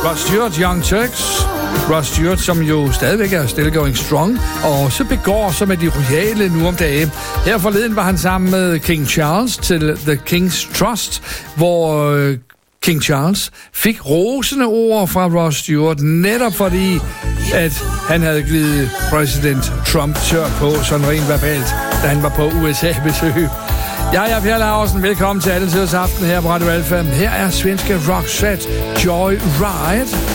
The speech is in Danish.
Rod Stewart, Young Turks. Rod Stewart, som jo stadigvæk er still going strong, og også begår sig med de royale nu om dagen. Her forleden var han sammen med King Charles til The King's Trust, hvor King Charles fik rosende ord fra Rod Stewart, netop fordi, at han havde glidet præsident Trump tør på, sådan rent verbalt, da han var på USA-besøg. Jeg er Per Laursen. Velkommen til Alle Tiders Aften her på Radio Alfa. Her er svenske Roxette, Joy Ride.